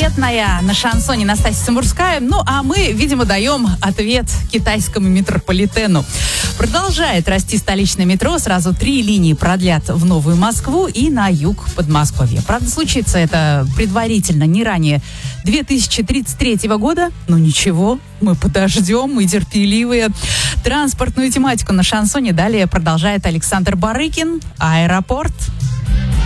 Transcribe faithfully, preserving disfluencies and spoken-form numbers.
ответная на шансоне Настасья Самурская. Ну, а мы, видимо, даем ответ китайскому метрополитену. Продолжает расти столичное метро. Сразу три линии продлят в Новую Москву и на юг Подмосковья. Правда, случится это предварительно не ранее две тысячи тридцать третьего года. Но ничего, мы подождем, мы терпеливые. Транспортную тематику на шансоне далее продолжает Александр Барыкин. Аэропорт.